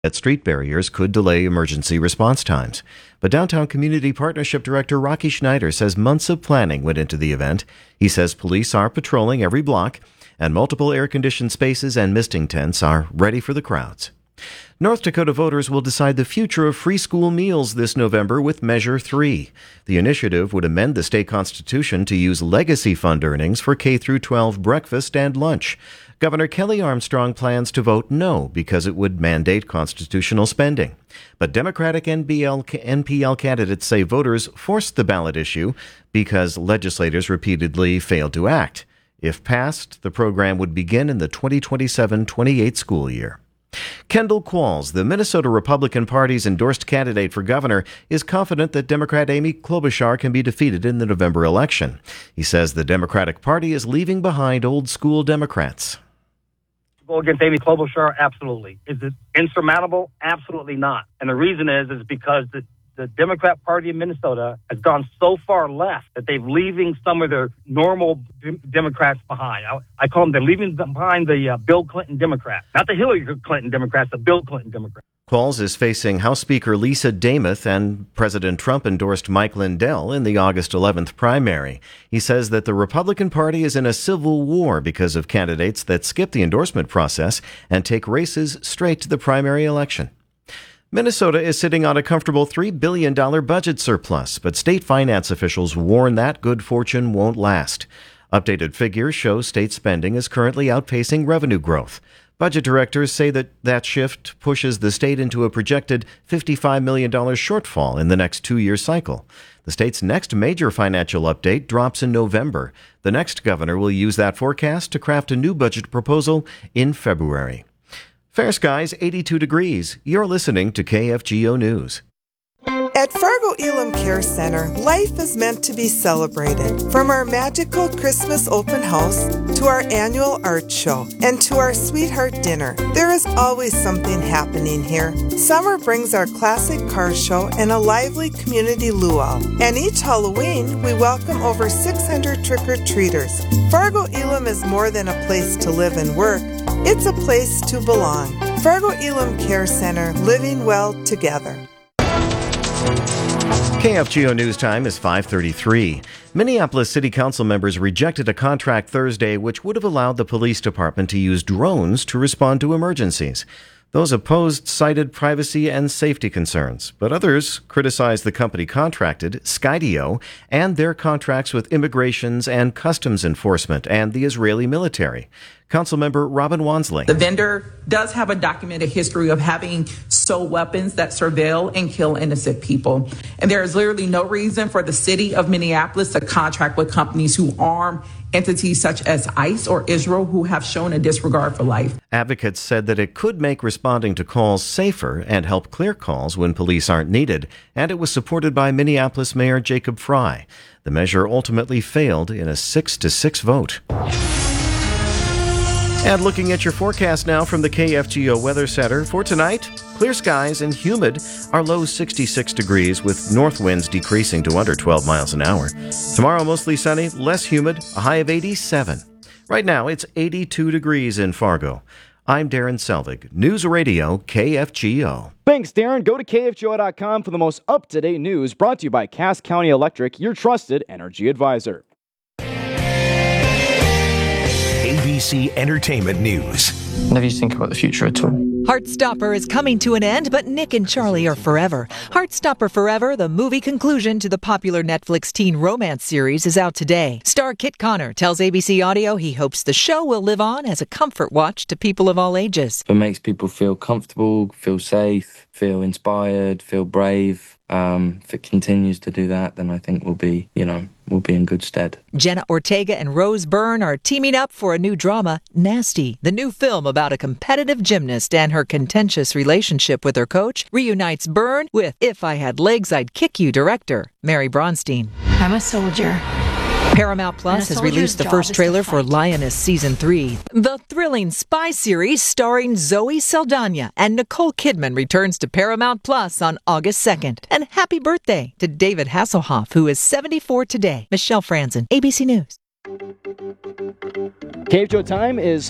That street barriers could delay emergency response times. But Downtown Community Partnership Director Rocky Schneider says months of planning went into the event. He says police are patrolling every block, and multiple air-conditioned spaces and misting tents are ready for the crowds. North Dakota voters will decide the future of free school meals this November with Measure 3. The initiative would amend the state constitution to use legacy fund earnings for K-12 breakfast and lunch. Governor Kelly Armstrong plans to vote no because it would mandate constitutional spending. But Democratic NPL candidates say voters forced the ballot issue because legislators repeatedly failed to act. If passed, the program would begin in the 2027-28 school year. Kendall Qualls, the Minnesota Republican Party's endorsed candidate for governor, is confident that Democrat Amy Klobuchar can be defeated in the November election. He says the Democratic Party is leaving behind old-school Democrats. Go against Amy Klobuchar? Absolutely. Is it insurmountable? Absolutely not. And the reason is because the Democrat Party in Minnesota has gone so far left that they're leaving some of their normal Democrats behind. I call them, they're leaving behind the Bill Clinton Democrats. Not the Hillary Clinton Democrats, the Bill Clinton Democrats. Qualls is facing House Speaker Lisa Demuth and President Trump endorsed Mike Lindell in the August 11th primary. He says that the Republican Party is in a civil war because of candidates that skip the endorsement process and take races straight to the primary election. Minnesota is sitting on a comfortable $3 billion budget surplus, but state finance officials warn that good fortune won't last. Updated figures show state spending is currently outpacing revenue growth. Budget directors say that shift pushes the state into a projected $55 million shortfall in the next two-year cycle. The state's next major financial update drops in November. The next governor will use that forecast to craft a new budget proposal in February. Fair skies, 82 degrees. You're listening to KFGO News. At Fargo Elam Care Center, life is meant to be celebrated. From our magical Christmas open house to our annual art show and to our sweetheart dinner, there is always something happening here. Summer brings our classic car show and a lively community luau. And each Halloween, we welcome over 600 trick-or-treaters. Fargo Elam is more than a place to live and work. It's a place to belong. Fargo Elam Care Center, living well together. KFGO News Time is 5:33. Minneapolis City Council members rejected a contract Thursday which would have allowed the police department to use drones to respond to emergencies. Those opposed cited privacy and safety concerns, but others criticized the company contracted, Skydio, and their contracts with immigrations and customs enforcement and the Israeli military. Councilmember Robin Wansley. The vendor does have a documented history of having sold weapons that surveil and kill innocent people. And there is literally no reason for the city of Minneapolis to contract with companies who arm entities such as ICE or Israel who have shown a disregard for life. Advocates said that it could make responding to calls safer and help clear calls when police aren't needed, and it was supported by Minneapolis Mayor Jacob Frey. The measure ultimately failed in a 6-6 vote. And looking at your forecast now from the KFGO Weather Center. For tonight, clear skies and humid. Our low 66 degrees with north winds decreasing to under 12 miles an hour. Tomorrow, mostly sunny, less humid, a high of 87. Right now, it's 82 degrees in Fargo. I'm Darren Selvig, News Radio KFGO. Thanks, Darren. Go to KFGO.com for the most up-to-date news brought to you by Cass County Electric, your trusted energy advisor. ABC Entertainment News. Never used to think about the future at all. Heartstopper is coming to an end, but Nick and Charlie are forever. Heartstopper Forever, the movie conclusion to the popular Netflix teen romance series, is out today. Star Kit Connor tells ABC Audio he hopes the show will live on as a comfort watch to people of all ages. It makes people feel comfortable, feel safe, feel inspired, feel brave. If it continues to do that, then I think we'll be in good stead. Jenna Ortega and Rose Byrne are teaming up for a new drama, Nasty. The new film about a competitive gymnast and her contentious relationship with her coach reunites Byrne with If I Had Legs, I'd Kick You director Mary Bronstein. I'm a soldier. Paramount Plus has released the first trailer for Lioness Season 3. The thrilling spy series starring Zoe Saldana and Nicole Kidman returns to Paramount Plus on August 2nd. And happy birthday to David Hasselhoff, who is 74 today. Michelle Franzen, ABC News. KFGO time is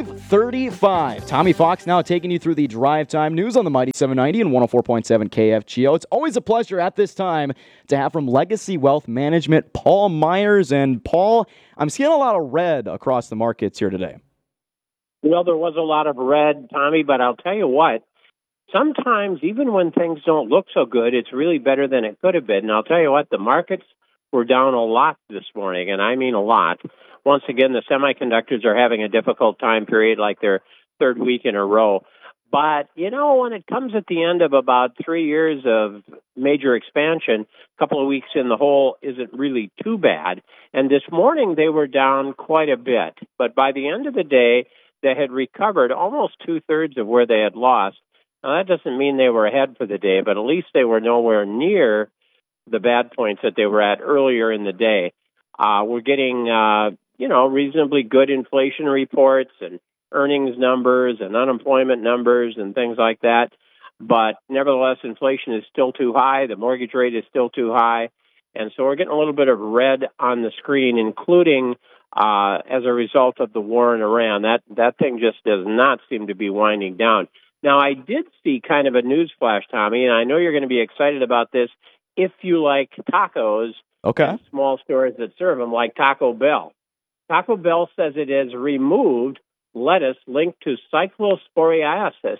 5:35. Tommy Fox now taking you through the drive time news on the Mighty 790 and 104.7 KFGO. It's always a pleasure at this time to have from Legacy Wealth Management, Paul Myers. And Paul, I'm seeing a lot of red across the markets here today. Well, there was a lot of red, Tommy, but I'll tell you what, sometimes even when things don't look so good, it's really better than it could have been. And I'll tell you what, the markets were down a lot this morning, and I mean a lot. Once again, the semiconductors are having a difficult time period, like their third week in a row. But, when it comes at the end of about 3 years of major expansion, a couple of weeks in the hole isn't really too bad. And this morning they were down quite a bit. But by the end of the day, they had recovered almost two-thirds of where they had lost. Now, that doesn't mean they were ahead for the day, but at least they were nowhere near the bad points that they were at earlier in the day. We're getting, reasonably good inflation reports and earnings numbers and unemployment numbers and things like that. But nevertheless, inflation is still too high. The mortgage rate is still too high. And so we're getting a little bit of red on the screen, including as a result of the war in Iran. That thing just does not seem to be winding down. Now, I did see kind of a news flash, Tommy, and I know you're going to be excited about this if you like tacos. Okay. And small stores that serve them, like Taco Bell. Taco Bell says it has removed lettuce linked to cyclosporiasis.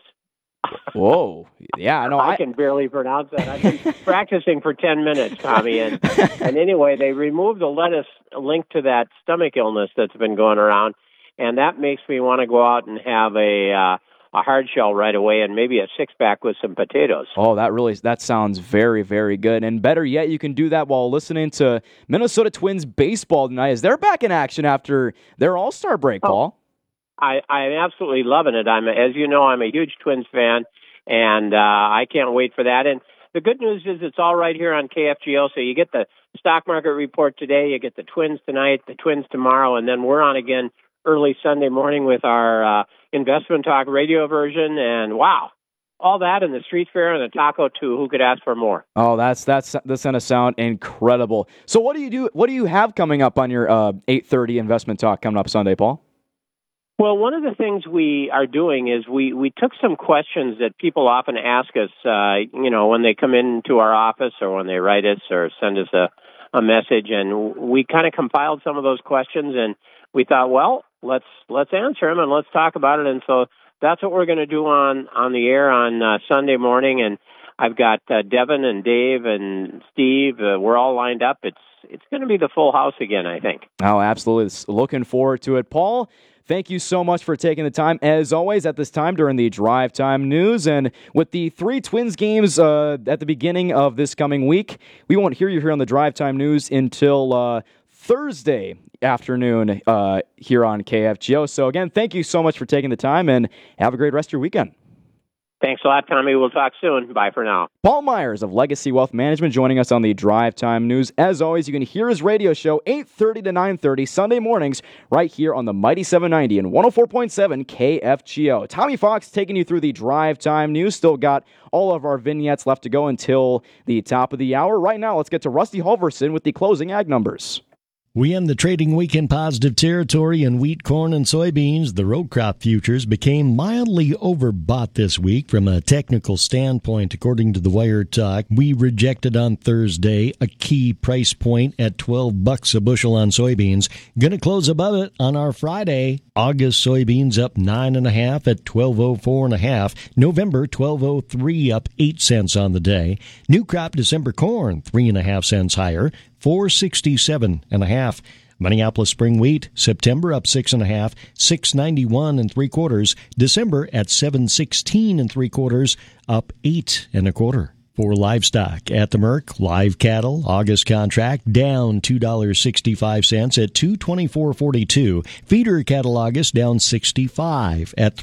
Whoa. Yeah, no, I can barely pronounce that. I've been practicing for 10 minutes, Tommy. And anyway, they removed the lettuce linked to that stomach illness that's been going around. And that makes me want to go out and have a hard shell right away and maybe a six-pack with some potatoes. Oh, that sounds very, very good. And better yet, you can do that while listening to Minnesota Twins baseball tonight as they're back in action after their All-Star break, Paul. I'm absolutely loving it. As you know, I'm a huge Twins fan, and I can't wait for that. And the good news is it's all right here on KFGO, so you get the stock market report today, you get the Twins tonight, the Twins tomorrow, and then we're on again early Sunday morning with our Investment Talk radio version, and wow, all that and the street fair and the taco too. Who could ask for more? Oh, that's going to sound incredible. So what do you have coming up on your 8:30 Investment Talk coming up Sunday, Paul? Well, one of the things we are doing is we took some questions that people often ask us, when they come into our office or when they write us or send us a message, and we kind of compiled some of those questions, and we thought, well, let's answer them and let's talk about it. And so that's what we're going to do on the air on Sunday morning. And I've got Devin and Dave and Steve. We're all lined up. It's going to be the full house again, I think. Oh, absolutely. Looking forward to it. Paul, thank you so much for taking the time, as always, at this time during the Drive Time News. And with the 3 Twins games at the beginning of this coming week, we won't hear you here on the Drive Time News until Thursday afternoon here on KFGO. So, again, thank you so much for taking the time, and have a great rest of your weekend. Thanks a lot, Tommy. We'll talk soon. Bye for now. Paul Myers of Legacy Wealth Management joining us on the Drive Time News. As always, you can hear his radio show 8:30 to 9:30 Sunday mornings right here on the Mighty 790 and 104.7 KFGO. Tommy Fox taking you through the Drive Time News. Still got all of our vignettes left to go until the top of the hour. Right now, let's get to Rusty Halverson with the closing ag numbers. We end the trading week in positive territory in wheat, corn, and soybeans. The row crop futures became mildly overbought this week from a technical standpoint, according to the Wire Talk. We rejected on Thursday a key price point at $12 a bushel on soybeans. Going to close above it on our Friday. August soybeans up 9.5 at $12.04.5. November $12.03 up 8 cents on the day. New crop December corn 3.5 cents higher. $4.67.5. Minneapolis spring wheat, September up 6.5, $6.91 3/4. December at $7.16 3/4, up 8 1/4. For livestock at the Merc, live cattle, August contract down $2.65 at $224.42. Feeder cattle August down 65 at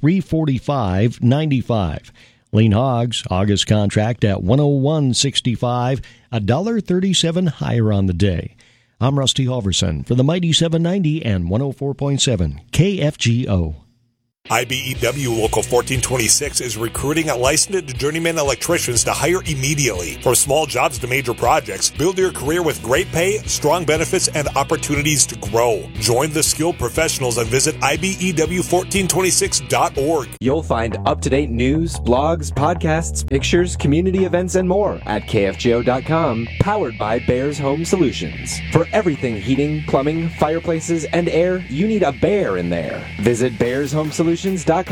$345.95. Lean hogs, August contract at $101.65, $1.37 higher on the day. I'm Rusty Halverson for the Mighty 790 and 104.7 KFGO. IBEW Local 1426 is recruiting licensed journeyman electricians to hire immediately. From small jobs to major projects, build your career with great pay, strong benefits, and opportunities to grow. Join the skilled professionals and visit IBEW1426.org. You'll find up-to-date news, blogs, podcasts, pictures, community events, and more at KFGO.com, powered by Bears Home Solutions. For everything heating, plumbing, fireplaces, and air, you need a bear in there. Visit BearsHomeSolutions.com.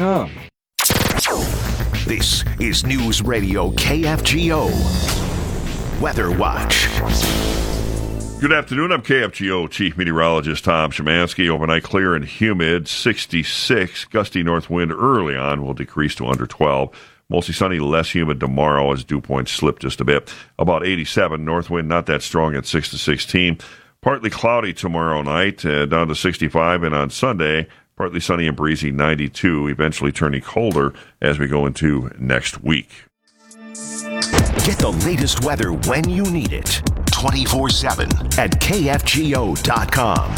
This is News Radio KFGO Weather Watch. Good afternoon. I'm KFGO Chief Meteorologist Tom Szymanski. Overnight clear and humid, 66. Gusty north wind early on will decrease to under 12. Mostly sunny, less humid tomorrow as dew points slip just a bit. About 87. North wind not that strong at 6 to 16. Partly cloudy tomorrow night, down to 65. And on Sunday, partly sunny and breezy, 92, eventually turning colder as we go into next week. Get the latest weather when you need it, 24/7 at KFGO.com.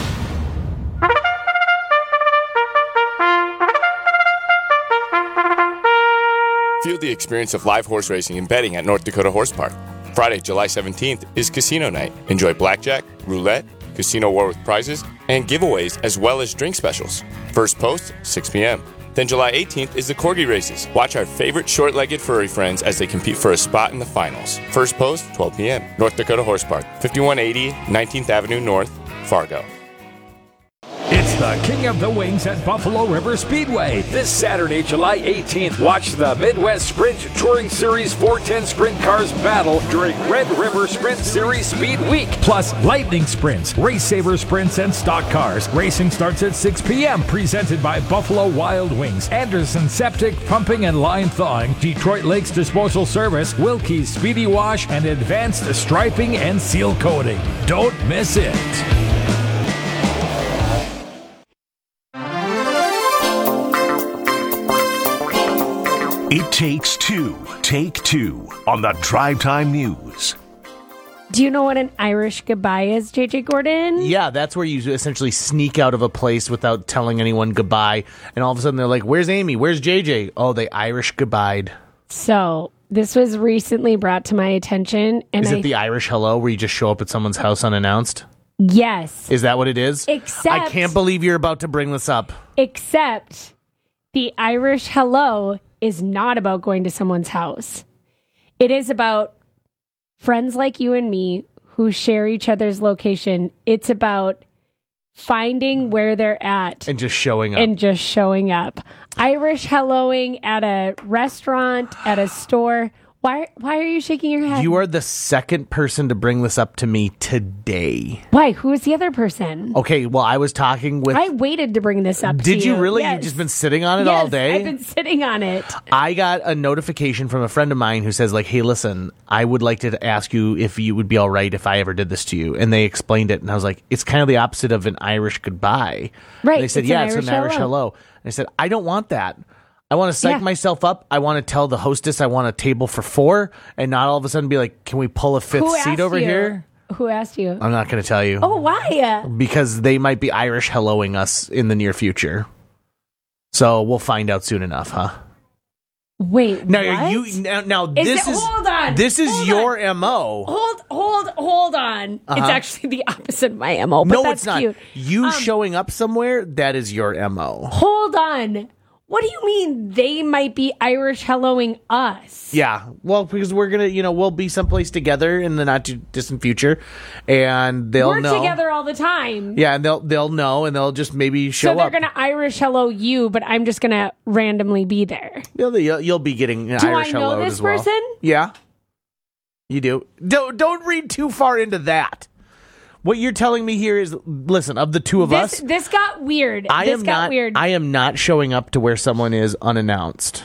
Feel the experience of live horse racing and betting at North Dakota Horse Park. Friday, July 17th is casino night. Enjoy blackjack, roulette, casino war with prizes, and giveaways, as well as drink specials. First post, 6 p.m. Then July 18th is the Corgi races. Watch our favorite short-legged furry friends as they compete for a spot in the finals. First post, 12 p.m. North Dakota Horse Park, 5180 19th Avenue North, Fargo. It's the King of the Wings at Buffalo River Speedway. This Saturday, July 18th, watch the Midwest Sprint Touring Series 410 Sprint Cars battle during Red River Sprint Series Speed Week. Plus, lightning sprints, race saver sprints, and stock cars. Racing starts at 6 p.m. Presented by Buffalo Wild Wings, Anderson Septic Pumping and Line Thawing, Detroit Lakes Disposal Service, Wilkie's Speedy Wash, and Advanced Striping and Seal Coating. Don't miss it. It takes two. Take two on the Drive Time News. Do you know what an Irish goodbye is, JJ Gordon? Yeah, that's where you essentially sneak out of a place without telling anyone goodbye. And all of a sudden they're like, where's Amy? Where's JJ? Oh, they Irish goodbyed. So this was recently brought to my attention. And is it the Irish hello where you just show up at someone's house unannounced? Yes. Is that what it is? Except I can't believe you're about to bring this up. Except the Irish hello is not about going to someone's house. It is about friends like you and me who share each other's location. It's about finding where they're at. And just showing up. Irish helloing at a restaurant, at a store. Why are you shaking your head? You are the second person to bring this up to me today. Why? Who is the other person? Okay, well, I was talking with... I waited to bring this up to you. Did you really? Yes. You've just been sitting on it all day? I've been sitting on it. I got a notification from a friend of mine who says, like, hey, listen, I would like to ask you if you would be all right if I ever did this to you. And they explained it, and I was like, it's kind of the opposite of an Irish goodbye. Right. And they said, it's an Irish hello. And I said, I don't want that. I want to psych myself up. I want to tell the hostess I want a table for 4 and not all of a sudden be like, can we pull a 5th seat over here? Who asked you? I'm not going to tell you. Oh, why? Because they might be Irish helloing us in the near future. So we'll find out soon enough, huh? Wait, now, what? Hold on. This is your MO. Hold on. It's actually the opposite of my MO, but that's it's not. cute. You showing up somewhere, that is your MO. Hold on. What do you mean they might be Irish helloing us? Yeah, well, because we're going to, we'll be someplace together in the not too distant future, and they'll know. We're together all the time. Yeah, and they'll know, and they'll just maybe show up. So they're going to Irish hello you, but I'm just going to randomly be there. You'll be getting an Irish hello as well. Do I know this person? Yeah, you do. Don't read too far into that. What you're telling me here is, listen, of the two of us... This got weird. I am not showing up to where someone is unannounced.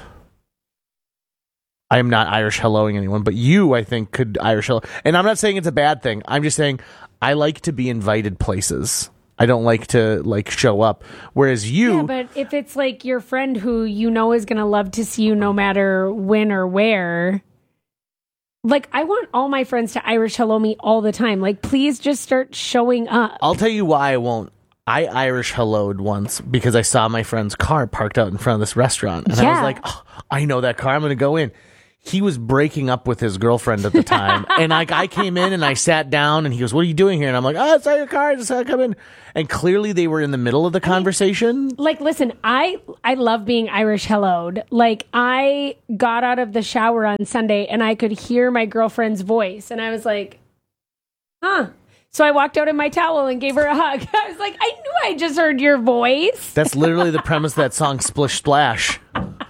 I am not Irish helloing anyone, but you, I think, could Irish hello. And I'm not saying it's a bad thing. I'm just saying I like to be invited places. I don't like to, show up. Whereas you... Yeah, but if it's, your friend who you know is going to love to see you no matter when or where... I want all my friends to Irish hello me all the time. Please just start showing up. I'll tell you why I won't. I Irish helloed once because I saw my friend's car parked out in front of this restaurant. And I was like, oh, I know that car. I'm going to go in. He was breaking up with his girlfriend at the time. And I came in and I sat down and he goes, what are you doing here? And I'm like, oh, it's not your car. I just had to come in. And clearly they were in the middle of the conversation. Like, listen, I love being Irish helloed. Like, I got out of the shower on Sunday and I could hear my girlfriend's voice. And I was like, huh. So I walked out in my towel and gave her a hug. I was like, I knew I just heard your voice. That's literally the premise of that song, Splish Splash.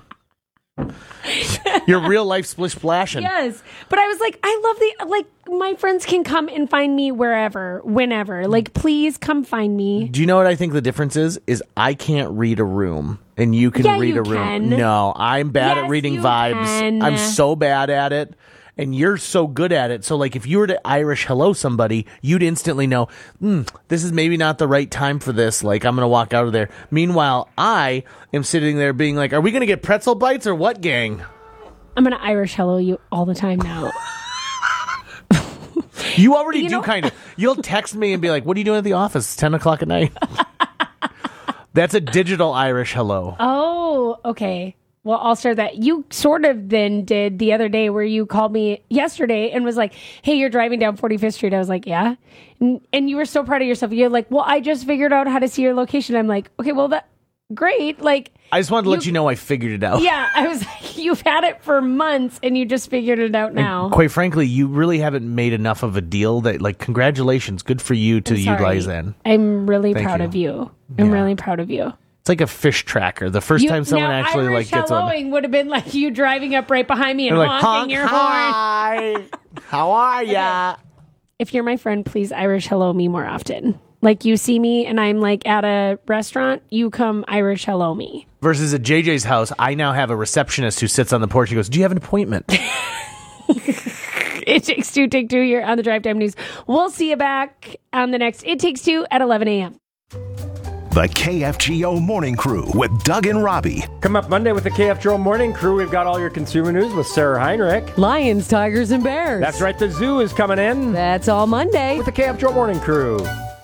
Your real life splish splashing. Yes. But I was like, I love my friends can come and find me wherever, whenever. Like, please come find me. Do you know what I think the difference is? Is I can't read a room and you can read a room. Can. No, I'm bad at reading vibes. Can. I'm so bad at it. And you're so good at it. So, like, if you were to Irish hello somebody, you'd instantly know, this is maybe not the right time for this. Like, I'm going to walk out of there. Meanwhile, I am sitting there being like, are we going to get pretzel bites or what, gang? I'm going to Irish hello you all the time now. You already do kind of. You'll text me and be like, what are you doing at the office? It's 10 o'clock at night. That's a digital Irish hello. Oh, okay. Well, I'll start that. You sort of then did the other day where you called me yesterday and was like, hey, you're driving down 45th Street. I was like, yeah. And you were so proud of yourself. You're like, well, I just figured out how to see your location. I'm like, okay, well, that great. Like, I just wanted to let you know I figured it out. Yeah, I was like, you've had it for months and you just figured it out now. And quite frankly, you really haven't made enough of a deal that, like, congratulations. Good for you to utilize that. I'm really proud of you. I'm really proud of you. It's like a fish tracker. The first time someone actually Irish gets on. helloing would have been like you driving up right behind me and They're honking like, your hi. horn. How are ya? Okay. If you're my friend, please Irish hello me more often. Like, you see me and I'm like at a restaurant, you come Irish hello me. Versus at JJ's house, I now have a receptionist who sits on the porch and goes, do you have an appointment? It Takes Two, Take Two here on the Drive Time News. We'll see you back on the next It Takes Two at 11 a.m. The KFGO Morning Crew with Doug and Robbie. Come up Monday with the KFGO Morning Crew. We've got all your consumer news with Sarah Heinrich. Lions, tigers, and bears. That's right. The zoo is coming in. That's all Monday. With the KFGO Morning Crew.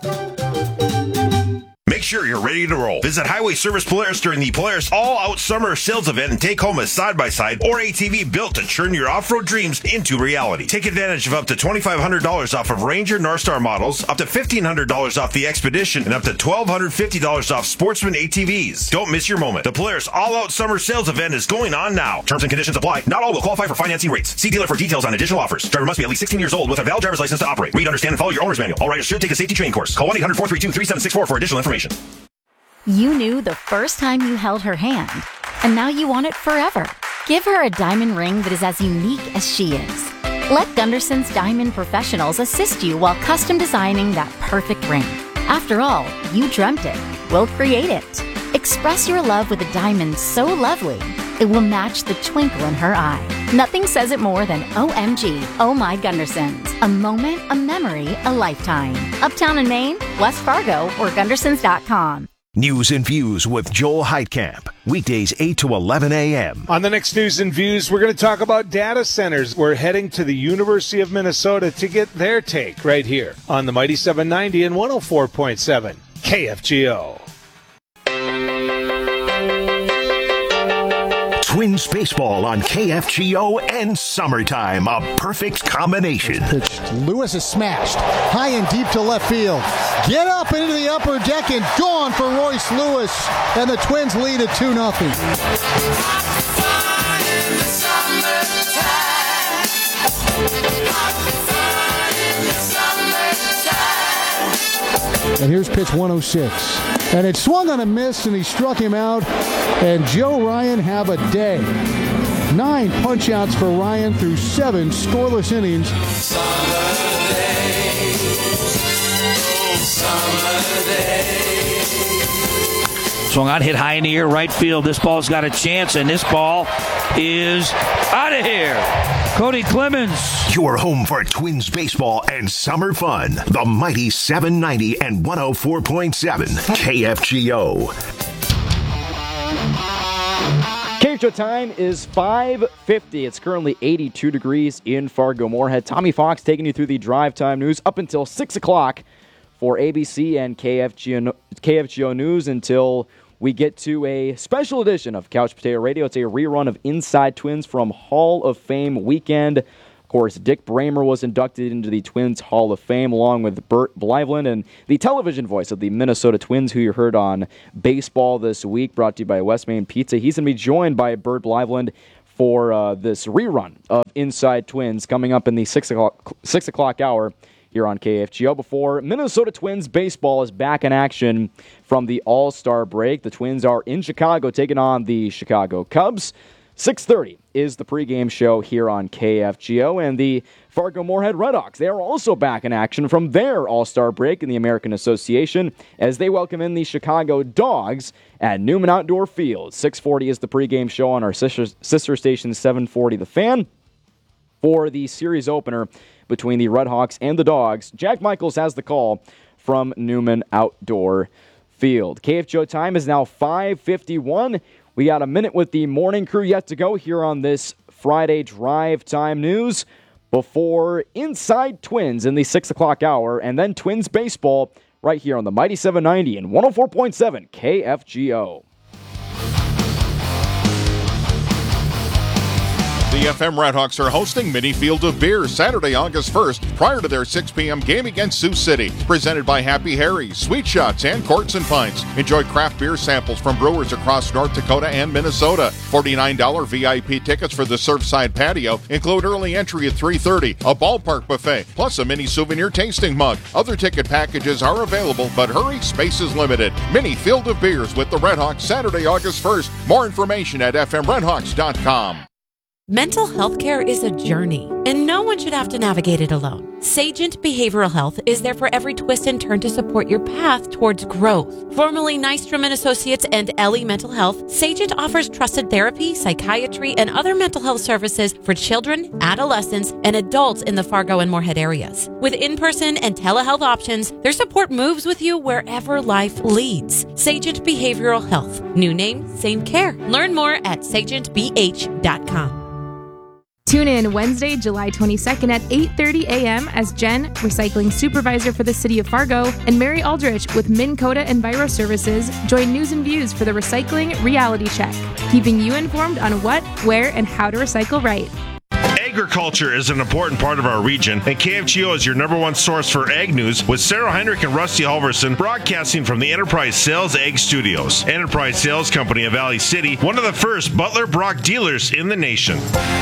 Make sure you're ready to roll. Visit Highway Service Polaris during the Polaris All-Out Summer Sales Event and take home a side-by-side or ATV built to turn your off-road dreams into reality. Take advantage of up to $2,500 off of Ranger Northstar models, up to $1,500 off the Expedition, and up to $1,250 off Sportsman ATVs. Don't miss your moment. The Polaris All-Out Summer Sales Event is going on now. Terms and conditions apply. Not all will qualify for financing rates. See dealer for details on additional offers. Driver must be at least 16 years old with a valid driver's license to operate. Read, understand, and follow your owner's manual. All riders should take a safety training course. Call 1-800-432-3764 for additional information. You knew the first time you held her hand, and now you want it forever. Give her a diamond ring that is as unique as she is. Let Gunderson's Diamond Professionals assist you while custom designing that perfect ring. After all, you dreamt it. We'll create it. Express your love with a diamond so lovely, it will match the twinkle in her eye. Nothing says it more than OMG, Oh My Gundersons. A moment, a memory, a lifetime. Uptown in Maine, West Fargo, or Gundersons.com. News and Views with Joel Heitkamp. Weekdays 8 to 11 a.m. On the next News and Views, we're going to talk about data centers. We're heading to the University of Minnesota to get their take right here on the Mighty 790 and 104.7 KFGO. Twins baseball on KFGO and summertime. A perfect combination. Lewis is smashed. High and deep to left field. Get up into the upper deck and gone for Royce Lewis. And the Twins lead at 2-0. And here's pitch 106. And it swung on a miss, and he struck him out. And Joe Ryan have a day. 9 punch-outs for Ryan through 7 scoreless innings. Swung on, hit high in the air, right field. This ball's got a chance, and this ball is out of here. Cody Clemens. Your home for Twins baseball and summer fun. The Mighty 790 and 104.7 KFGO. KFGO time is 5:50. It's currently 82 degrees in Fargo-Moorhead. Tommy Fox taking you through the drive time news up until 6 o'clock for ABC and KFGO News until we get to a special edition of Couch Potato Radio. It's a rerun of Inside Twins from Hall of Fame weekend. Of course, Dick Bramer was inducted into the Twins Hall of Fame along with Bert Blyveland, and the television voice of the Minnesota Twins, who you heard on Baseball this week, brought to you by West Main Pizza. He's going to be joined by Bert Blyveland for this rerun of Inside Twins coming up in the 6 o'clock hour here on KFGO. Before Minnesota Twins baseball is back in action from the All-Star break. The Twins are in Chicago taking on the Chicago Cubs. 6:30 is the pregame show here on KFGO, and the Fargo-Moorhead Redhawks, they are also back in action from their All-Star break in the American Association as they welcome in the Chicago Dogs at Newman Outdoor Field. 6:40 is the pregame show on our sister station 740 The Fan. For the series opener between the Redhawks and the Dogs, Jack Michaels has the call from Newman Outdoor Field. KFGO time is now 5:51. We got a minute with the morning crew yet to go here on this Friday Drive Time News before Inside Twins in the 6 o'clock hour, and then Twins baseball right here on the Mighty 790 and 104.7 KFGO. The FM Redhawks are hosting Mini Field of Beer Saturday, August 1st, prior to their 6 p.m. game against Sioux City. Presented by Happy Harry's, Sweet Shots, and Courts and Pints. Enjoy craft beer samples from brewers across North Dakota and Minnesota. $49 VIP tickets for the Surfside Patio include early entry at 3:30, a ballpark buffet, plus a mini souvenir tasting mug. Other ticket packages are available, but hurry, space is limited. Mini Field of Beers with the Redhawks Saturday, August 1st. More information at fmredhawks.com. Mental health care is a journey, and no one should have to navigate it alone. Sagent Behavioral Health is there for every twist and turn to support your path towards growth. Formerly Nystrom & Associates and Ellie Mental Health, Sagent offers trusted therapy, psychiatry, and other mental health services for children, adolescents, and adults in the Fargo and Moorhead areas. With in-person and telehealth options, their support moves with you wherever life leads. Sagent Behavioral Health. New name, same care. Learn more at sagentbh.com. Tune in Wednesday, July 22nd at 8:30 a.m. as Jen, Recycling Supervisor for the City of Fargo, and Mary Aldrich with Minn Kota Enviro Services join News and Views for the Recycling Reality Check, keeping you informed on what, where, and how to recycle right. Agriculture is an important part of our region, and KFGO is your number one source for ag news with Sarah Heinrich and Rusty Halverson broadcasting from the Enterprise Sales Ag Studios. Enterprise Sales Company of Valley City, one of the first Butler Brock dealers in the nation.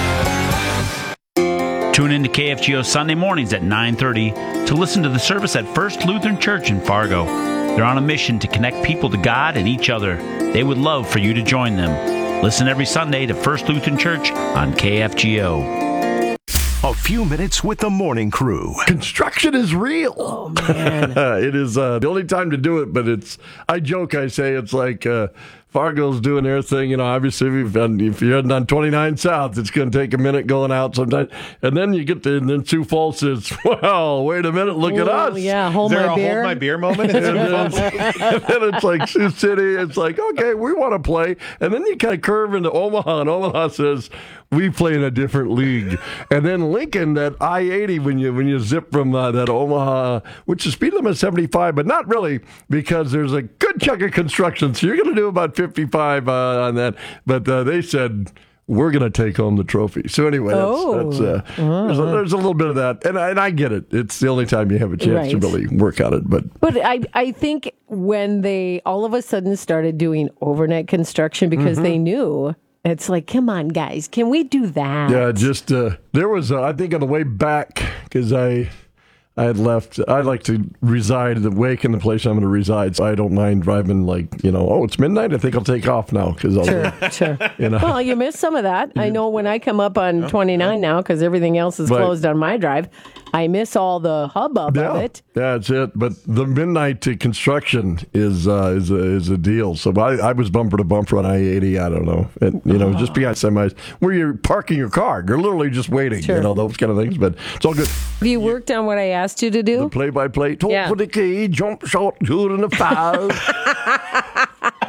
Tune in to KFGO Sunday mornings at 9:30 to listen to the service at First Lutheran Church in Fargo. They're on a mission to connect people to God and each other. They would love for you to join them. Listen every Sunday to First Lutheran Church on KFGO. A few minutes with the morning crew. Construction is real. Oh, man. It is the only time to do it, but I joke, I say it's like Fargo's doing their thing. You know, obviously, if you're heading on 29 South, it's going to take a minute going out sometimes. And then you get to, and then Sioux Falls says, well, wait a minute, look at us. Yeah, hold my beer. Hold my beer moment? and then it's like Sioux City. It's like, okay, we want to play. And then you kind of curve into Omaha, and Omaha says, we play in a different league. And then Lincoln, that I-80, when you zip from that Omaha, which is speed limit 75, but not really, because there's a good chunk of construction. So you're going to do about 55 on that. But they said, we're going to take home the trophy. So anyway, there's a little bit of that. And I get it. It's the only time you have a chance to really work on it. But I think when they all of a sudden started doing overnight construction because they knew, it's like, come on, guys, can we do that? Yeah, just there was, I think on the way back, because I had left. I'd like to reside in the place I'm going to reside, so I don't mind driving it's midnight. I think I'll take off now because Sure. Well, you missed some of that. I know when I come up on 29 now because everything else is closed on my drive. I miss all the hubbub of it. Yeah, that's it. But the midnight to construction is a deal. So I was bumper to bumper on I-80. I don't know. Just behind semis where you're parking your car. You're literally just waiting. Sure. Those kind of things. But it's all good. Have you worked on what I asked you to do? The play-by-play. Top for the key, jump shot, good in the foul.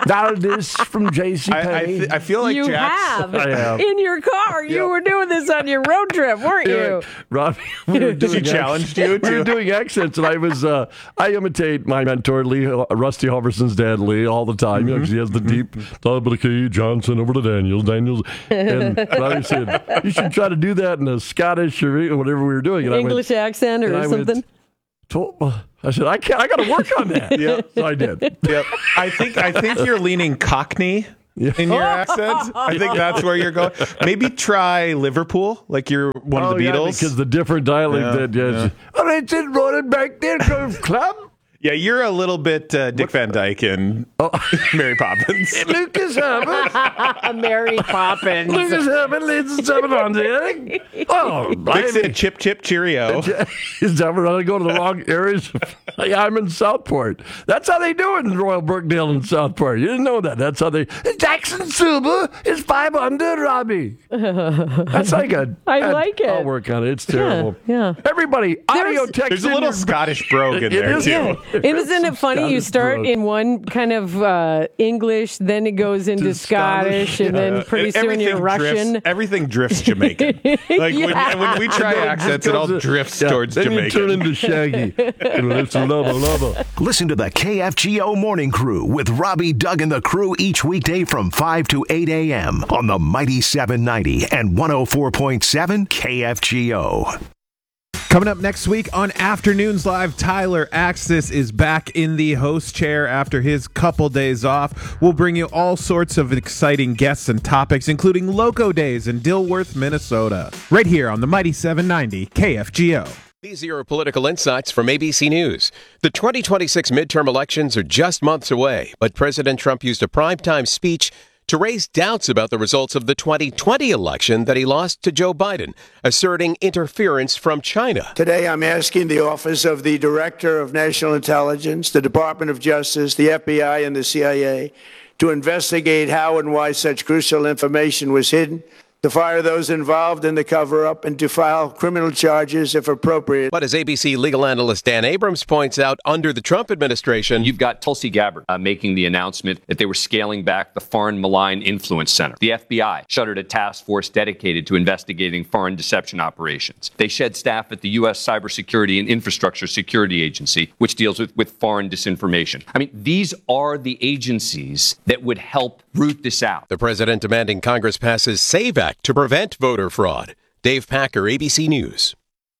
Dallas from JCPenney. I feel like you Jack's, have in your car. You were doing this on your road trip, weren't you? Robbie, we were doing she challenged you. We were doing accents, and I imitate my mentor, Rusty Halverson's dad, Lee, all the time. You know, 'cause he has the deep WK Johnson over to Daniels, and Robbie said, "You should try to do that in a Scottish or whatever we were doing." And English accent or something. I said, I got to work on that. So I did. Yep. I think you're leaning Cockney in your accent. I think that's where you're going. Maybe try Liverpool, like you're one of the Beatles. Yeah, because the different dialect all right, it's running back there, club. Yeah, you're a little bit Dick Van Dyke and Mary Poppins. Lucas Herbert. Mary Poppins. Lucas Herbert leads the 7 on there. Oh, Dixon, chip, chip, cheerio. Is that when I go to the wrong areas? I'm in Southport. That's how they do it in Royal Brookdale and Southport. You didn't know that. That's how they... Jackson Suba is 5 under, Robbie. That's like a... I like it. I'll work on it. It's terrible. Yeah. Everybody, audio text. There's a little Scottish brogue in there, too. Yeah. Isn't it funny? You start in one kind of English, then it goes into Scottish, and then pretty soon you're Russian. Everything drifts Jamaican. Like when we try accents, it all drifts towards then Jamaican. You turn into Shaggy. And it's lubba. Listen to the KFGO Morning Crew with Robbie, Doug, and the crew each weekday from 5 to 8 a.m. on the Mighty 790 and 104.7 KFGO. Coming up next week on Afternoons Live, Tyler Axis is back in the host chair after his couple days off. We'll bring you all sorts of exciting guests and topics, including Loco Days in Dilworth, Minnesota. Right here on the Mighty 790 KFGO. These are your political insights from ABC News. The 2026 midterm elections are just months away, but President Trump used a primetime speech to raise doubts about the results of the 2020 election that he lost to Joe Biden, asserting interference from China. Today, I'm asking the Office of the Director of National Intelligence, the Department of Justice, the FBI, and the CIA to investigate how and why such crucial information was hidden, to fire those involved in the cover-up, and to file criminal charges if appropriate. But as ABC legal analyst Dan Abrams points out, under the Trump administration, you've got Tulsi Gabbard making the announcement that they were scaling back the Foreign Malign Influence Center. The FBI shuttered a task force dedicated to investigating foreign deception operations. They shed staff at the U.S. Cybersecurity and Infrastructure Security Agency, which deals with foreign disinformation. I mean, these are the agencies that would help root this out. The president demanding Congress passes SAVE Act to prevent voter fraud. Dave Packer, ABC News.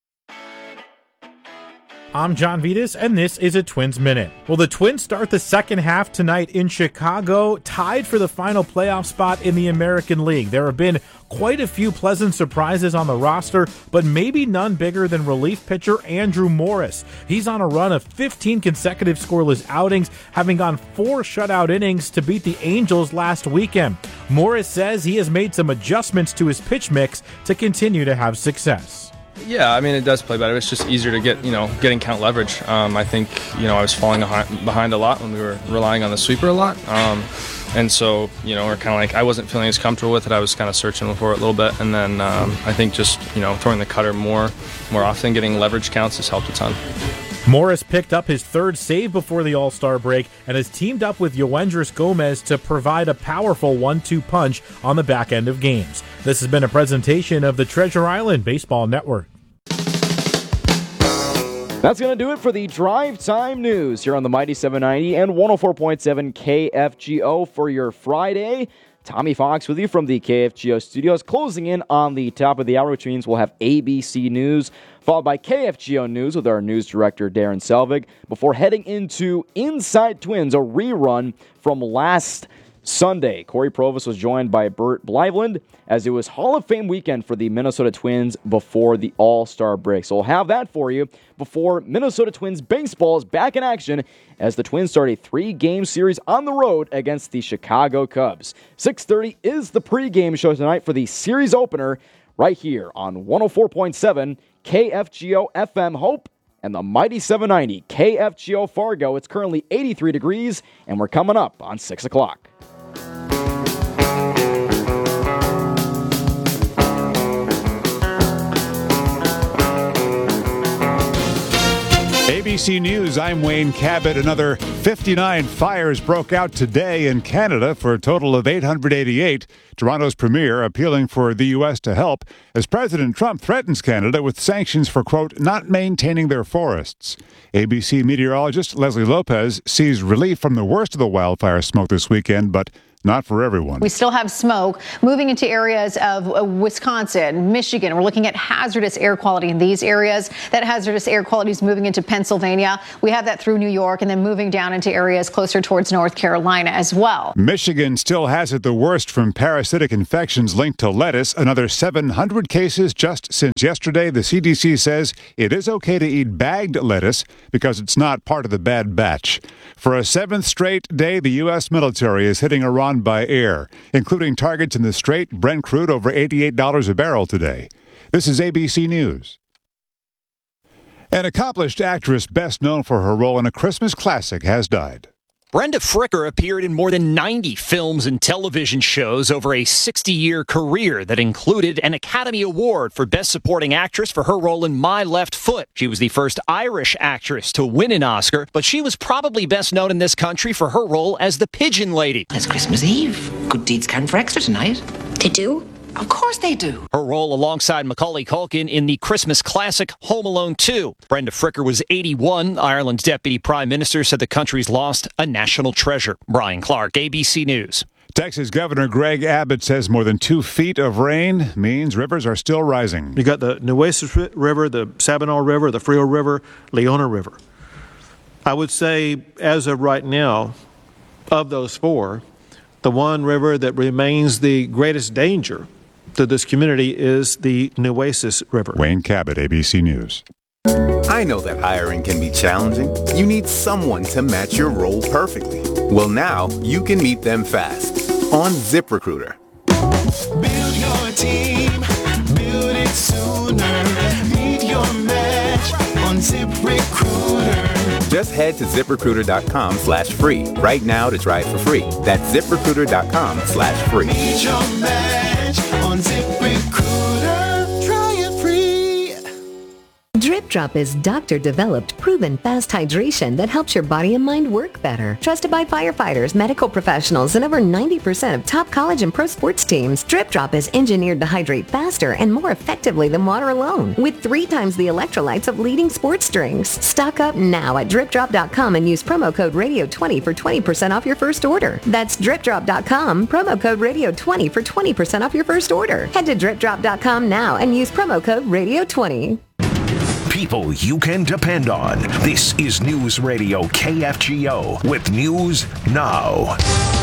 I'm John Vitas, and this is a Twins Minute. Well, the Twins start the second half tonight in Chicago, tied for the final playoff spot in the American League. There have been quite a few pleasant surprises on the roster, but maybe none bigger than relief pitcher Andrew Morris. He's on a run of 15 consecutive scoreless outings, having gone 4 shutout innings to beat the Angels last weekend. Morris says he has made some adjustments to his pitch mix to continue to have success. Yeah, I mean, it does play better. It's just easier to getting count leverage. I think, I was falling behind a lot when we were relying on the sweeper a lot. And so, we're kind of like, I wasn't feeling as comfortable with it. I was kind of searching for it a little bit. And then I think just, throwing the cutter more often, getting leverage counts has helped a ton. Morris picked up his 3rd save before the All-Star break and has teamed up with Yoendris Gomez to provide a powerful 1-2 punch on the back end of games. This has been a presentation of the Treasure Island Baseball Network. That's going to do it for the Drive Time News here on the Mighty 790 and 104.7 KFGO for your Friday. Tommy Fox with you from the KFGO studios, closing in on the top of the hour, which means we'll have ABC News, followed by KFGO News with our news director, Darren Selvig, before heading into Inside Twins, a rerun from last Sunday. Corey Provis was joined by Bert Blyveland as it was Hall of Fame weekend for the Minnesota Twins before the All-Star break. So we'll have that for you before Minnesota Twins baseball is back in action as the Twins start a 3-game series on the road against the Chicago Cubs. 6:30 is the pregame show tonight for the series opener right here on 104.7 KFGO FM Hope and the Mighty 790 KFGO Fargo. It's currently 83 degrees and we're coming up on 6 o'clock. ABC News, I'm Wayne Cabot. Another 59 fires broke out today in Canada for a total of 888. Toronto's premier appealing for the U.S. to help as President Trump threatens Canada with sanctions for, quote, not maintaining their forests. ABC meteorologist Leslie Lopez sees relief from the worst of the wildfire smoke this weekend, but not for everyone. We still have smoke moving into areas of Wisconsin, Michigan. We're looking at hazardous air quality in these areas. That hazardous air quality is moving into Pennsylvania. We have that through New York and then moving down into areas closer towards North Carolina as well. Michigan still has it the worst from parasitic infections linked to lettuce. Another 700 cases just since yesterday. The CDC says it is okay to eat bagged lettuce because it's not part of the bad batch. For a seventh straight day, the U.S. military is hitting Iran by air, including targets in the Strait. Brent crude over $88 a barrel today. This is ABC News. An accomplished actress best known for her role in a Christmas classic has died. Brenda Fricker appeared in more than 90 films and television shows over a 60-year career that included an Academy Award for Best Supporting Actress for her role in My Left Foot. She was the first Irish actress to win an Oscar, but she was probably best known in this country for her role as the Pigeon Lady. It's Christmas Eve. Good deeds count for extra tonight. They do? Of course they do. Her role alongside Macaulay Culkin in the Christmas classic Home Alone 2. Brenda Fricker was 81. Ireland's deputy prime minister said the country's lost a national treasure. Brian Clark, ABC News. Texas Governor Greg Abbott says more than 2 feet of rain means rivers are still rising. You got the Nueces River, the Sabinal River, the Frio River, Leona River. I would say, as of right now, of those four, the one river that remains the greatest danger to this community is the Nueces River. Wayne Cabot, ABC News. I know that hiring can be challenging. You need someone to match your role perfectly. Well, now you can meet them fast on ZipRecruiter. Build your team, build it sooner. Meet your match on ZipRecruiter. Just head to ZipRecruiter.com/free right now to try it for free. That's ZipRecruiter.com/free. Meet your match on ZipRecruiter. Try it free. Drip Drop is doctor-developed, proven fast hydration that helps your body and mind work better. Trusted by firefighters, medical professionals, and over 90% of top college and pro sports teams, Drip Drop is engineered to hydrate faster and more effectively than water alone, with 3 times the electrolytes of leading sports drinks. Stock up now at DripDrop.com and use promo code Radio20 for 20% off your first order. That's DripDrop.com, promo code Radio20 for 20% off your first order. Head to DripDrop.com now and use promo code Radio20. People you can depend on. This is News Radio KFGO with News Now.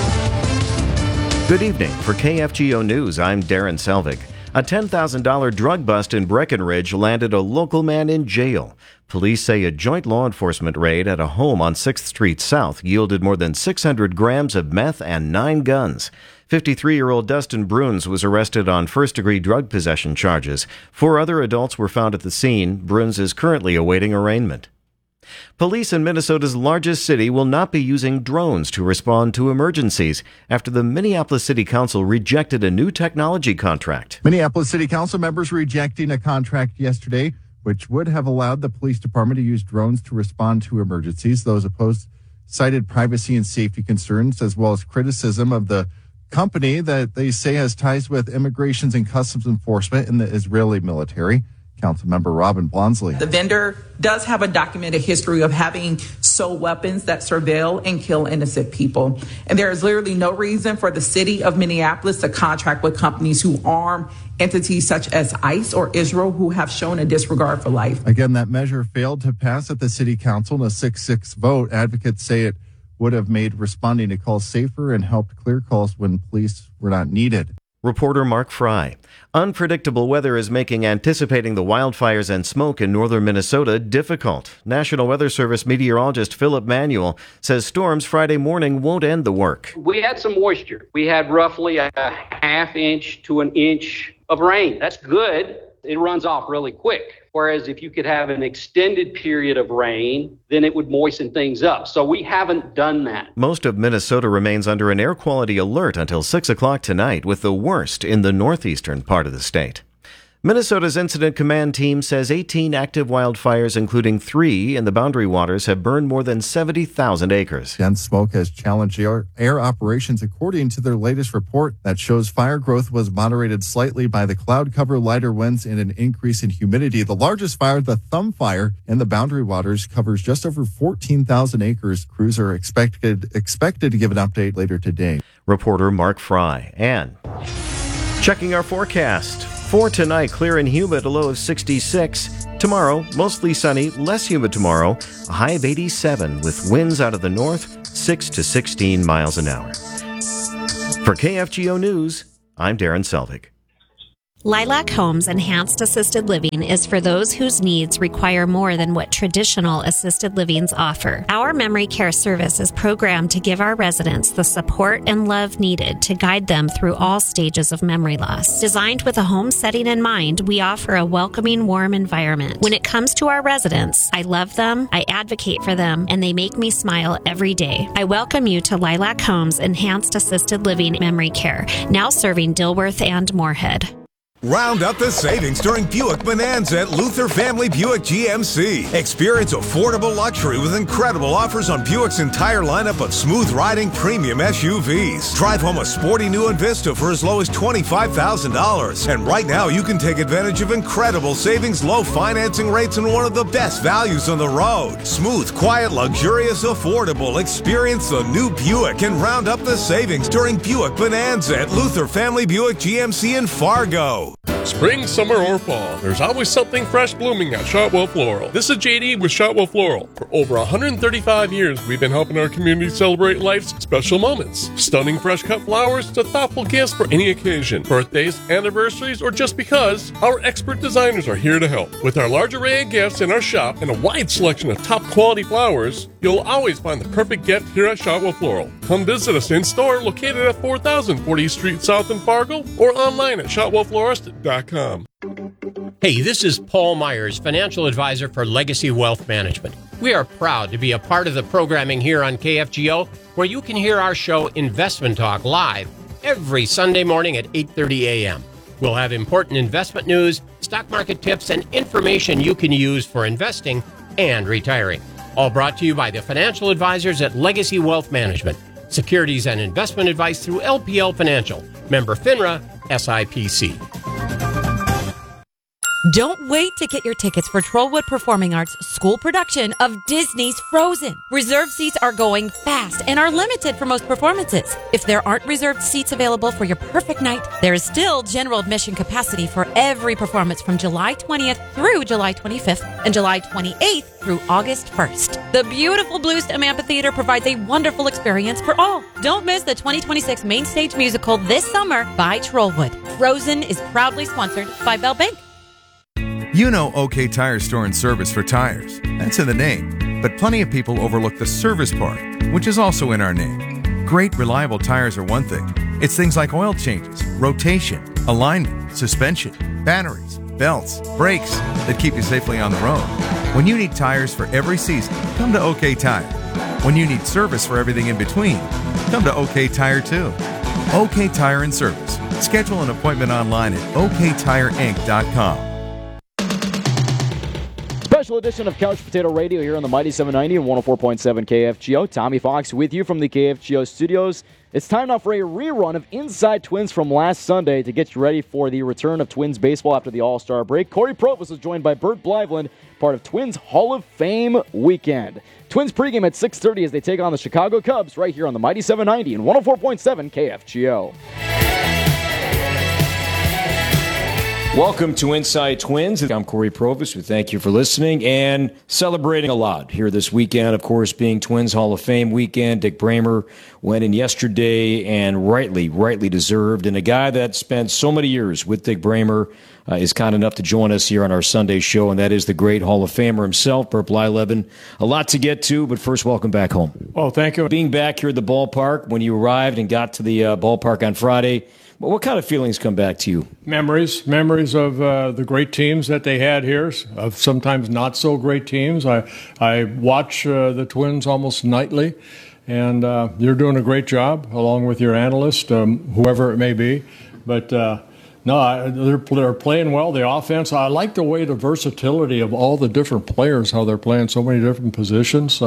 Good evening. For KFGO News, I'm Darren Selvig. A $10,000 drug bust in Breckenridge landed a local man in jail. Police say a joint law enforcement raid at a home on 6th Street South yielded more than 600 grams of meth and 9 guns. 53-year-old Dustin Bruns was arrested on first-degree drug possession charges. 4 other adults were found at the scene. Bruns is currently awaiting arraignment. Police in Minnesota's largest city will not be using drones to respond to emergencies after the Minneapolis City Council rejected a new technology contract. Minneapolis City Council members rejecting a contract yesterday which would have allowed the police department to use drones to respond to emergencies. Those opposed cited privacy and safety concerns as well as criticism of the company that they say has ties with immigrations and customs enforcement in the Israeli military. Councilmember Robin Blonsley. The vendor does have a documented history of having sold weapons that surveil and kill innocent people. And there is literally no reason for the city of Minneapolis to contract with companies who arm entities such as ICE or Israel who have shown a disregard for life. Again, that measure failed to pass at the city council in a 6-6 vote. Advocates say it would have made responding to calls safer and helped clear calls when police were not needed. Reporter Mark Fry. Unpredictable weather is making anticipating the wildfires and smoke in northern Minnesota difficult. National Weather Service meteorologist Philip Manuel says storms Friday morning won't end the work. We had some moisture. We had roughly a ½ inch to an inch of rain. That's good. It runs off really quick. Whereas if you could have an extended period of rain, then it would moisten things up. So we haven't done that. Most of Minnesota remains under an air quality alert until 6 o'clock tonight, with the worst in the northeastern part of the state. Minnesota's Incident Command Team says 18 active wildfires, including 3 in the Boundary Waters, have burned more than 70,000 acres. Dense smoke has challenged air operations, according to their latest report that shows fire growth was moderated slightly by the cloud cover, lighter winds, and an increase in humidity. The largest fire, the Thumb Fire in the Boundary Waters, covers just over 14,000 acres. Crews are expected to give an update later today. Reporter Mark Fry. And checking our forecast. For tonight, clear and humid, a low of 66. Tomorrow, mostly sunny, less humid tomorrow, a high of 87 with winds out of the north, 6 to 16 miles an hour. For KFGO News, I'm Darren Selvig. Lilac Homes Enhanced Assisted Living is for those whose needs require more than what traditional assisted livings offer. Our memory care service is programmed to give our residents the support and love needed to guide them through all stages of memory loss. Designed with a home setting in mind, we offer a welcoming, warm environment. When it comes to our residents, I love them, I advocate for them, and they make me smile every day. I welcome you to Lilac Homes Enhanced Assisted Living Memory Care, now serving Dilworth and Moorhead. Round up the savings during Buick Bonanza at Luther Family Buick GMC. Experience affordable luxury with incredible offers on Buick's entire lineup of smooth-riding premium SUVs. Drive home a sporty new Envista for as low as $25,000. And right now, you can take advantage of incredible savings, low financing rates, and one of the best values on the road. Smooth, quiet, luxurious, affordable. Experience the new Buick and round up the savings during Buick Bonanza at Luther Family Buick GMC in Fargo. Spring, summer, or fall, there's always something fresh blooming at Shotwell Floral. This is JD with Shotwell Floral. For over 135 years, we've been helping our community celebrate life's special moments. Stunning fresh cut flowers to thoughtful gifts for any occasion, birthdays, anniversaries, or just because, our expert designers are here to help. With our large array of gifts in our shop and a wide selection of top quality flowers, you'll always find the perfect gift here at Shotwell Floral. Come visit us in store located at 4000 40th Street South in Fargo or online at shotwellflorist.com. Hey, this is Paul Myers, financial advisor for Legacy Wealth Management. We are proud to be a part of the programming here on KFGO, where you can hear our show Investment Talk live every Sunday morning at 8:30 a.m. We'll have important investment news, stock market tips, and information you can use for investing and retiring. All brought to you by the financial advisors at Legacy Wealth Management. Securities and investment advice through LPL Financial. Member FINRA, SIPC. Don't wait to get your tickets for Trollwood Performing Arts' school production of Disney's Frozen. Reserved seats are going fast and are limited for most performances. If there aren't reserved seats available for your perfect night, there is still general admission capacity for every performance from July 20th through July 25th and July 28th through August 1st. The beautiful Bluestem Amphitheater provides a wonderful experience for all. Don't miss the 2026 main stage musical this summer by Trollwood. Frozen is proudly sponsored by Bell Bank. You know OK Tire Store and Service for tires. That's in the name. But plenty of people overlook the service part, which is also in our name. Great, reliable tires are one thing. It's things like oil changes, rotation, alignment, suspension, batteries, belts, brakes that keep you safely on the road. When you need tires for every season, come to OK Tire. When you need service for everything in between, come to OK Tire too. OK Tire and Service. Schedule an appointment online at oktireinc.com. Special edition of Couch Potato Radio here on the Mighty 790 and 104.7 KFGO. Tommy Fox with you from the KFGO studios. It's time now for a rerun of Inside Twins from last Sunday to get you ready for the return of Twins baseball after the All-Star break. Corey Provis was joined by Bert Bliveland, part of Twins Hall of Fame weekend. Twins pregame at 6:30 as they take on the Chicago Cubs right here on the Mighty 790 and 104.7 KFGO. Welcome to Inside Twins. I'm Corey Provis. We thank you for listening and celebrating a lot here this weekend, of course, being Twins Hall of Fame weekend. Dick Bramer went in yesterday and rightly deserved. And a guy that spent so many years with Dick Bramer is kind enough to join us here on our Sunday show, and that is the great Hall of Famer himself, Bert Blyleven. A lot to get to, but first, welcome back home. Well, thank you. Being back here at the ballpark, when you arrived and got to the ballpark on Friday, what kind of feelings come back to you? Memories of the great teams that they had here, of sometimes not so great teams. I watch the Twins almost nightly, and you're doing a great job along with your analyst, whoever it may be. But No, they're playing well. The offense, I like the way the versatility of all the different players, how they're playing so many different positions.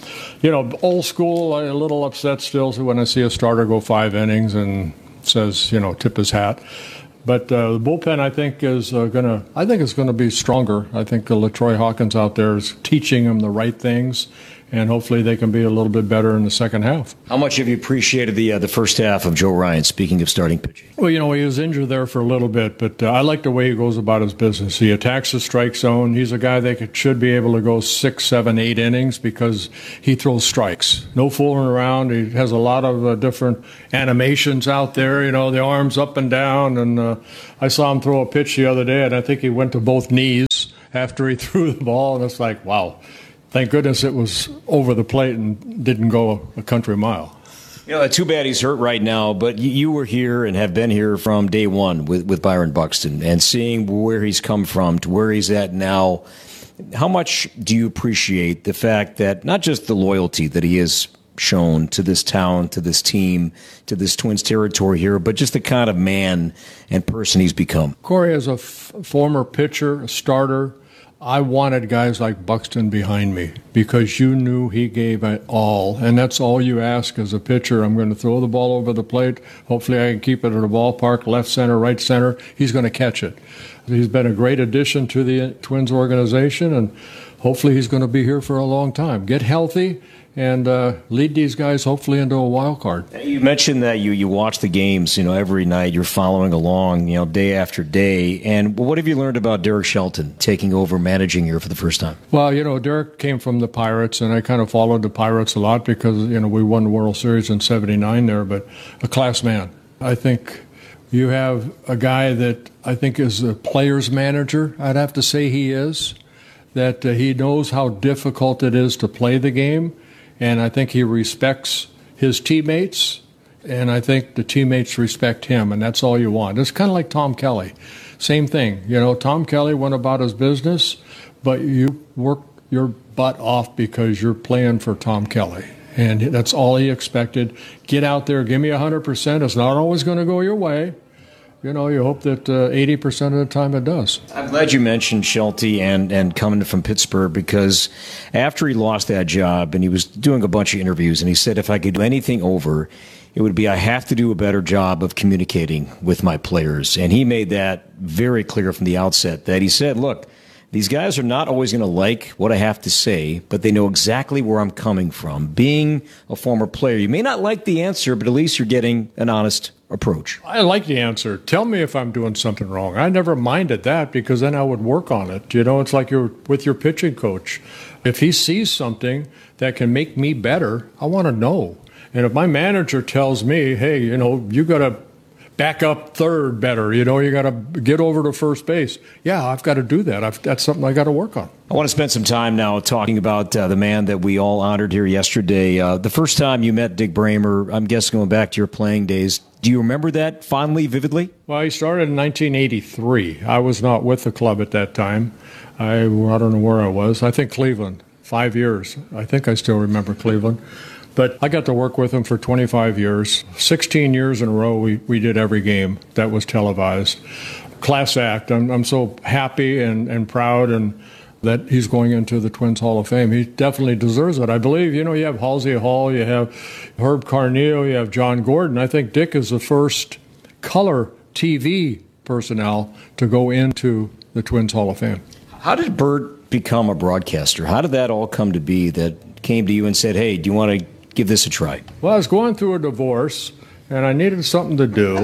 Old school, a little upset still when I see a starter go 5 innings and says, tip his hat. But the bullpen, I think, is going to be stronger. I think LaTroy Hawkins out there is teaching them the right things, and hopefully they can be a little bit better in the second half. How much have you appreciated the first half of Joe Ryan, speaking of starting pitching? Well, he was injured there for a little bit, but I like the way he goes about his business. He attacks the strike zone. He's a guy that should be able to go 6, 7, 8 innings because he throws strikes. No fooling around. He has a lot of different animations out there, the arms up and down. And I saw him throw a pitch the other day, and I think he went to both knees after he threw the ball, and it's like, wow. Thank goodness it was over the plate and didn't go a country mile. Too bad he's hurt right now, but you were here and have been here from day one with Byron Buxton, and seeing where he's come from to where he's at now, how much do you appreciate the fact that not just the loyalty that he has shown to this town, to this team, to this Twins territory here, but just the kind of man and person he's become? Corey, as a former pitcher, a starter, I wanted guys like Buxton behind me because you knew he gave it all, and that's all you ask as a pitcher. I'm going to throw the ball over the plate. Hopefully I can keep it at a ballpark, left center, right center. He's going to catch it. He's been a great addition to the Twins organization, and hopefully he's going to be here for a long time. Get healthy and lead these guys hopefully into a wild card. You mentioned that you watch the games, every night. You're following along, day after day. And what have you learned about Derek Shelton taking over managing here for the first time? Well, Derek came from the Pirates, and I kind of followed the Pirates a lot because, we won the World Series in '79 there, but a class man. I think you have a guy that I think is a player's manager, I'd have to say he is, that he knows how difficult it is to play the game. And I think he respects his teammates, and I think the teammates respect him, and that's all you want. It's kind of like Tom Kelly. Same thing. Tom Kelly went about his business, but you worked your butt off because you're playing for Tom Kelly. And that's all he expected. Get out there, give me 100%. It's not always going to go your way. You hope that 80% of the time it does. I'm glad you mentioned Shelty and coming from Pittsburgh, because after he lost that job and he was doing a bunch of interviews, and he said, if I could do anything over, it would be I have to do a better job of communicating with my players. And he made that very clear from the outset, that he said, look, these guys are not always going to like what I have to say, but they know exactly where I'm coming from. Being a former player, you may not like the answer, but at least you're getting an honest approach. I like the answer. Tell me if I'm doing something wrong. I never minded that because then I would work on it. It's like you're with your pitching coach. If he sees something that can make me better, I want to know. And if my manager tells me, hey, you got to back up third better, you got to get over to first base. Yeah, I've got to do that. That's something I got to work on. I want to spend some time now talking about the man that we all honored here yesterday. The first time you met Dick Bremer, I'm guessing going back to your playing days, do you remember that fondly, vividly? Well, he started in 1983. I was not with the club at that time. I don't know where I was. I think Cleveland, 5 years. I think I still remember Cleveland. But I got to work with him for 25 years. 16 years in a row, we did every game that was televised. Class act. I'm so happy and proud and that he's going into the Twins Hall of Fame. He definitely deserves it. I believe, you have Halsey Hall, you have Herb Carneal, you have John Gordon. I think Dick is the first color TV personnel to go into the Twins Hall of Fame. How did Bert become a broadcaster? How did that all come to be that came to you and said, hey, do you want to give this a try? Well, I was going through a divorce, and I needed something to do.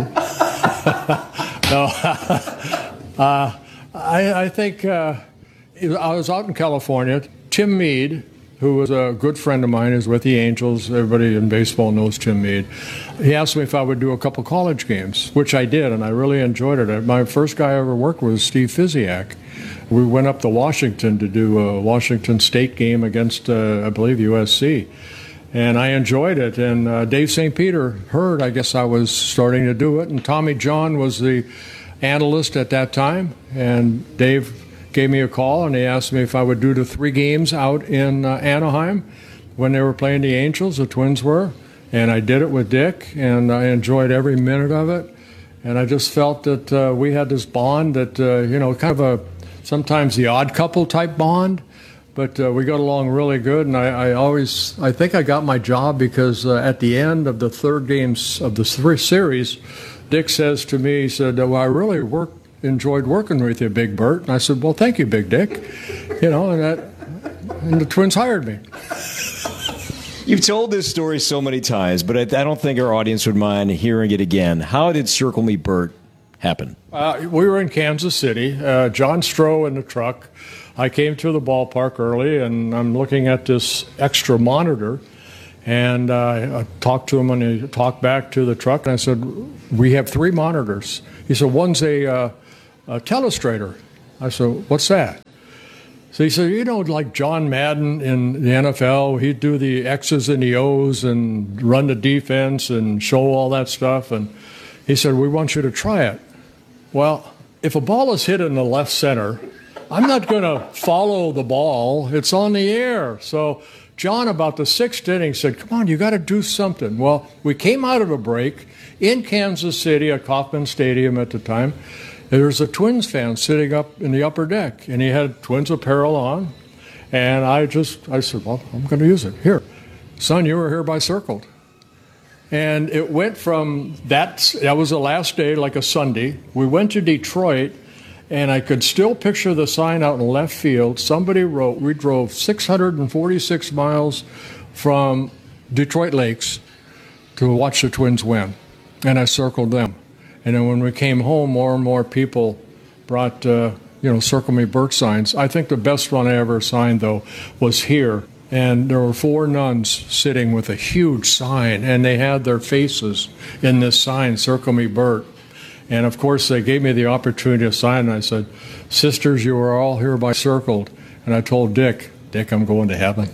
I think I was out in California. Tim Meade, who was a good friend of mine, is with the Angels. Everybody in baseball knows Tim Meade. He asked me if I would do a couple college games, which I did, and I really enjoyed it. My first guy I ever worked with was Steve Fiziak. We went up to Washington to do a Washington State game against, I believe, USC. And I enjoyed it. And Dave St. Peter heard, I guess I was starting to do it. And Tommy John was the analyst at that time. And Dave gave me a call, and he asked me if I would do the 3 games out in Anaheim when they were playing the Angels, the Twins were. And I did it with Dick, and I enjoyed every minute of it. And I just felt that we had this bond that, kind of sometimes the odd couple type bond, but we got along really good. And I think I got my job because at the end of the third games of the series, Dick says to me, he said, well, I really enjoyed working with you, Big Bert. And I said, well, thank you, Big Dick. And the Twins hired me. You've told this story so many times, but I don't think our audience would mind hearing it again. How did Circle Me Bert happen? We were in Kansas City, John Stroh in the truck. I came to the ballpark early, and I'm looking at this extra monitor, and I talked to him, and he talked back to the truck, and I said, we have 3 monitors. He said, one's a telestrator. I said, what's that? So he said, like John Madden in the NFL, he'd do the X's and the O's and run the defense and show all that stuff. And he said, we want you to try it. Well, if a ball is hit in the left center, I'm not going to follow the ball. It's on the air. So John, about the 6th inning, said, come on, you got to do something. Well, we came out of a break in Kansas City at Kauffman Stadium at the time. There was a Twins fan sitting up in the upper deck, and he had Twins apparel on. And I said, well, I'm going to use it. Here, son, you were hereby circled. And it went from that was the last day, like a Sunday. We went to Detroit, and I could still picture the sign out in left field. Somebody wrote, we drove 646 miles from Detroit Lakes to watch the Twins win. And I circled them. And then when we came home, more and more people brought, Circle Me Bert signs. I think the best one I ever signed, though, was here. And there were 4 nuns sitting with a huge sign, and they had their faces in this sign, Circle Me Bert. And, of course, they gave me the opportunity to sign, and I said, sisters, you are all hereby circled. And I told Dick, I'm going to heaven.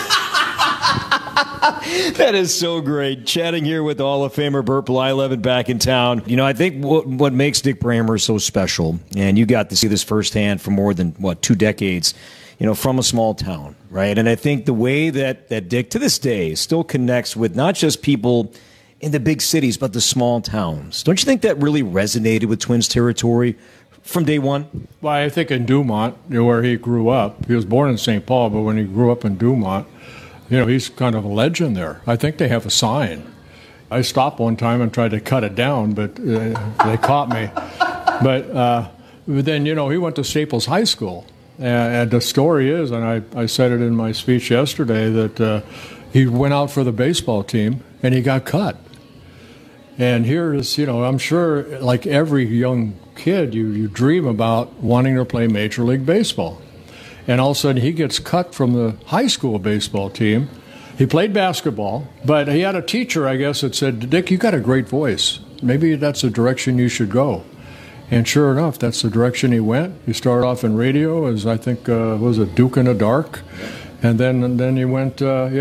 That is so great. Chatting here with Hall of Famer Bert Blyleven back in town. I think what makes Dick Bramer so special, and you got to see this firsthand for more than, 2 decades, from a small town, right? And I think the way that Dick, to this day, still connects with not just people in the big cities, but the small towns. Don't you think that really resonated with Twins territory from day one? Well, I think in Dumont, where he grew up, he was born in St. Paul, but when he grew up in Dumont, he's kind of a legend there. I think they have a sign. I stopped one time and tried to cut it down, but they caught me. But then, he went to Staples High School. And the story is, and I said it in my speech yesterday, that he went out for the baseball team and he got cut. And here is, I'm sure, like every young kid, you dream about wanting to play Major League Baseball. And all of a sudden, he gets cut from the high school baseball team. He played basketball, but he had a teacher, I guess, that said, Dick, you got a great voice. Maybe that's the direction you should go. And sure enough, that's the direction he went. He started off in radio as, I think, was it Duke in the Dark? And then he went,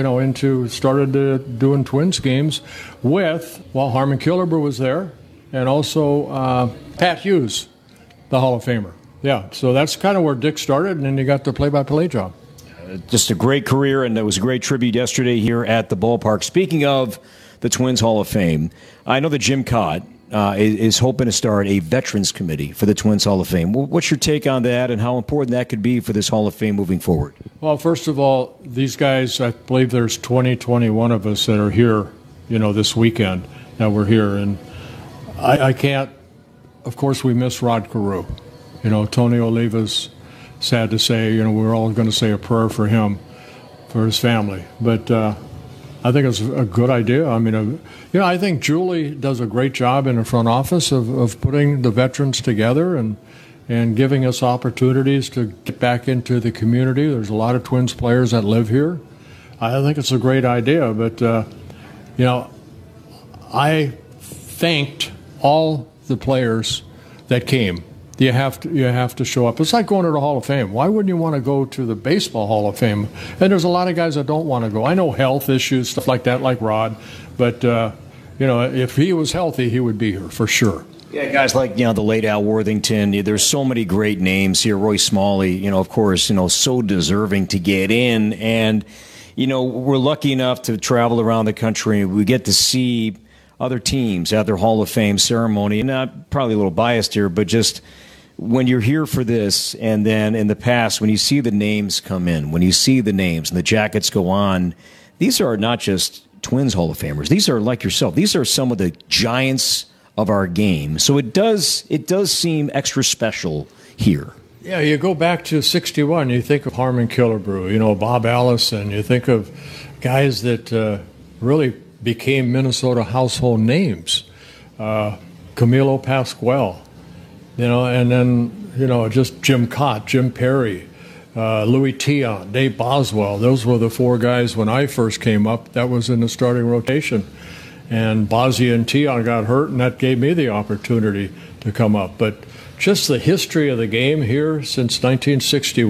started doing Twins games with, Harmon Killebrew was there, and also Pat Hughes, the Hall of Famer. Yeah, so that's kind of where Dick started, and then he got the play-by-play job. Just a great career, and there was a great tribute yesterday here at the ballpark. Speaking of the Twins Hall of Fame, I know that Jim Kaat is hoping to start a Veterans Committee for the Twins Hall of Fame. What's your take on that, and how important that could be for this Hall of Fame moving forward? Well, first of all, these guys, I believe there's 21 of us that are here, this weekend that we're here, and I can't, of course, we miss Rod Carew. Tony Oliva's sad to say, we're all going to say a prayer for him, for his family. But I think it's a good idea. I mean, I think Julie does a great job in the front office of putting the veterans together and giving us opportunities to get back into the community. There's a lot of Twins players that live here. I think it's a great idea. But, I thanked all the players that came. You have to show up. It's like going to the Hall of Fame. Why wouldn't you want to go to the Baseball Hall of Fame? And there's a lot of guys that don't want to go. I know health issues, stuff like that, like Rod. But, if he was healthy, he would be here for sure. Yeah, guys like, the late Al Worthington. There's so many great names here. Roy Smalley, of course, so deserving to get in. And, we're lucky enough to travel around the country. We get to see other teams at their Hall of Fame ceremony. Not probably a little biased here, but just when you're here for this, and then in the past, when you see the names come in, when you see the names and the jackets go on, these are not just Twins Hall of Famers. These are like yourself. These are some of the giants of our game. So it does seem extra special here. Yeah, you go back to 61, you think of Harmon Killebrew, Bob Allison, you think of guys that really became Minnesota household names. Camilo Pascual, and then, just Jim Cott, Jim Perry, Louis Tion, Dave Boswell. Those were the four guys when I first came up. That was in the starting rotation. And Boswell and Tion got hurt, and that gave me the opportunity to come up. But just the history of the game here since 1961.